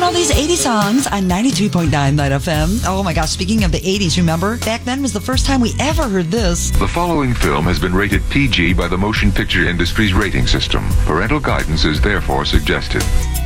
all these 80 songs on 93.9 Night FM. Oh my gosh, speaking of the 80s, remember? Back then was the first time we ever heard this. The following film has been rated PG by the motion picture industry's rating system. Parental guidance is therefore suggested.